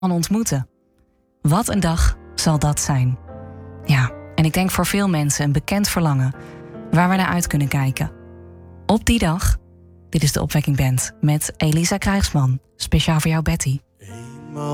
ontmoeten. Wat een dag zal dat zijn. Ja, en ik denk voor veel mensen een bekend verlangen waar we naar uit kunnen kijken. Op die dag, dit is de Opwekking Band met Elisa Krijgsman, speciaal voor jou Betty.